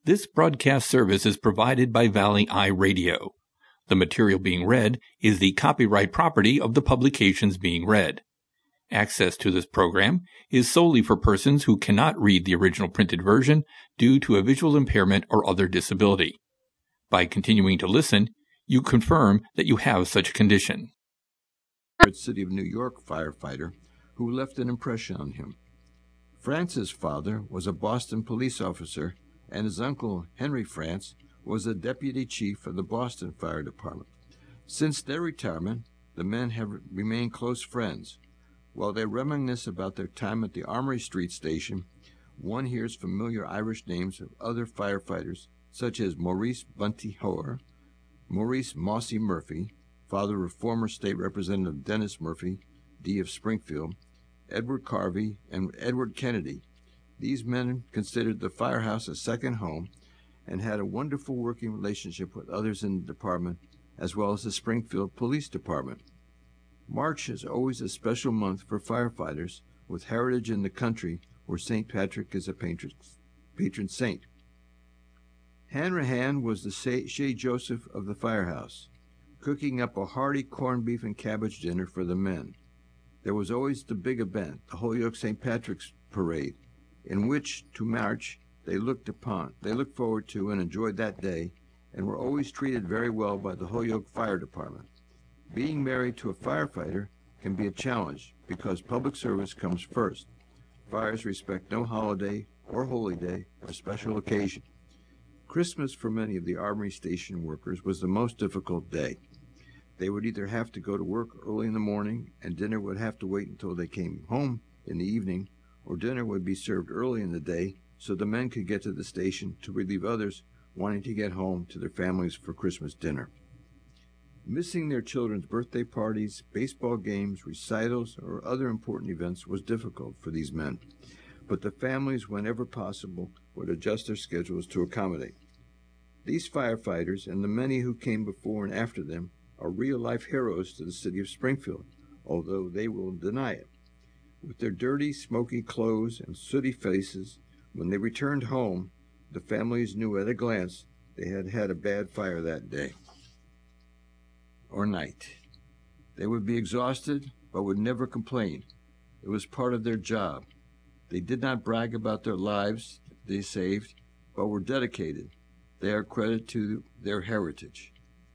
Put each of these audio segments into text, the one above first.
This broadcast service is provided by Valley Eye Radio. The material being read is the copyright property of the publications being read. Access to this program is solely for persons who cannot read the original printed version due to a visual impairment or other disability. By continuing to listen, you confirm that you have such a condition. City of New York firefighter who left an impression on him. France's father was a Boston police officer, and his uncle, Henry France, was a deputy chief of the Boston Fire Department. Since their retirement, the men have remained close friends. While they reminisce about their time at the Armory Street Station, one hears familiar Irish names of other firefighters, such as Maurice Bunty Hoare, Maurice Mossy Murphy, father of former State Representative Dennis Murphy, D. of Springfield, Edward Carvey, and Edward Kennedy. These men considered the firehouse a second home and had a wonderful working relationship with others in the department, as well as the Springfield Police Department. March is always a special month for firefighters, with heritage in the country where St. Patrick is a patron saint. Hanrahan was the Shea Joseph of the firehouse, cooking up a hearty corned beef and cabbage dinner for the men. There was always the big event, the Holyoke St. Patrick's Parade, in which, to March, they looked forward to and enjoyed that day, and were always treated very well by the Holyoke Fire Department. Being married to a firefighter can be a challenge because public service comes first. Fires respect no holiday or holy day or special occasion. Christmas for many of the Armory Station workers was the most difficult day. They would either have to go to work early in the morning and dinner would have to wait until they came home in the evening, or dinner would be served early in the day so the men could get to the station to relieve others wanting to get home to their families for Christmas dinner. Missing their children's birthday parties, baseball games, recitals, or other important events was difficult for these men, but the families, whenever possible, would adjust their schedules to accommodate. These firefighters, and the many who came before and after them, are real-life heroes to the city of Springfield, although they will deny it. With their dirty, smoky clothes and sooty faces, when they returned home, the families knew at a glance they had had a bad fire that day or night. They would be exhausted, but would never complain. It was part of their job. They did not brag about their lives they saved, but were dedicated. They are credit to their heritage.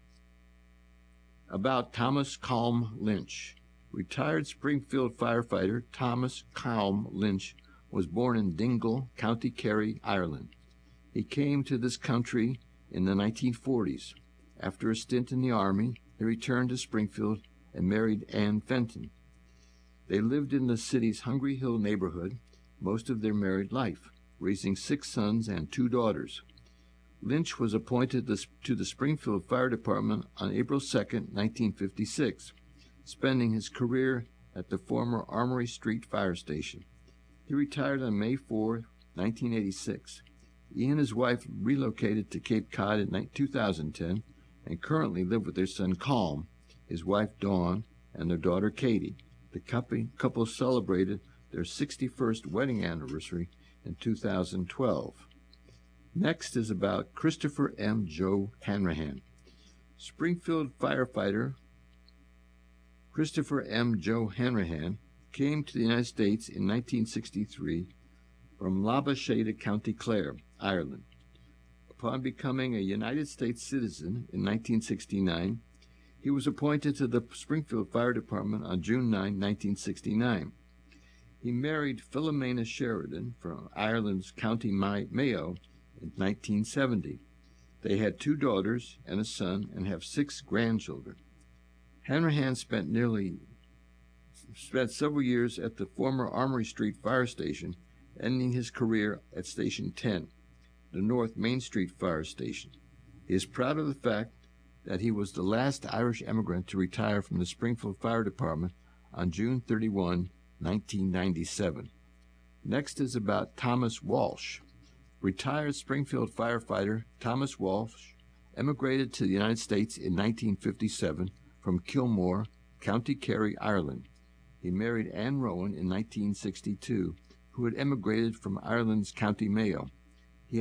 About Thomas Calm Lynch. Retired Springfield firefighter Thomas Calm Lynch was born in Dingle, County Kerry, Ireland. He came to this country in the 1940s. After a stint in the Army, he returned to Springfield and married Ann Fenton. They lived in the city's Hungry Hill neighborhood most of their married life, raising 6 sons and 2 daughters. Lynch was appointed to the Springfield Fire Department on April 2, 1956, spending his career at the former Armory Street Fire Station. He retired on May 4, 1986. He and his wife relocated to Cape Cod in 2010 and currently live with their son Calm, his wife Dawn, and their daughter Katie. The couple celebrated their 61st wedding anniversary in 2012. Next is about Christopher M. Joe Hanrahan. Springfield firefighter Christopher M. Joe Hanrahan came to the United States in 1963 from Labashada, County Clare, Ireland. Upon becoming a United States citizen in 1969, he was appointed to the Springfield Fire Department on June 9, 1969. He married Philomena Sheridan from Ireland's County Mayo in 1970. They had 2 daughters and a son and have 6 grandchildren. Hanrahan spent several years at the former Armory Street Fire Station, ending his career at Station 10, the North Main Street Fire Station. He is proud of the fact that he was the last Irish immigrant to retire from the Springfield Fire Department on June 31, 1997. Next is about Thomas Walsh. Retired Springfield firefighter Thomas Walsh emigrated to the United States in 1957 from Kilmore, County Kerry, Ireland. He married Anne Rowan in 1962, who had emigrated from Ireland's County Mayo.